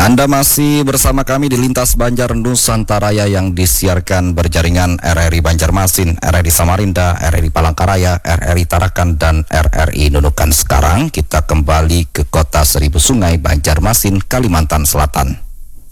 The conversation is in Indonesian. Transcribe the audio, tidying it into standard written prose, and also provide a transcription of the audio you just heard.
Anda masih bersama kami di Lintas Banjar Nusantara yang disiarkan berjaringan RRI Banjarmasin, RRI Samarinda, RRI Palangkaraya, RRI Tarakan, dan RRI Nunukan. Sekarang kita kembali ke kota Seribu Sungai, Banjarmasin, Kalimantan Selatan.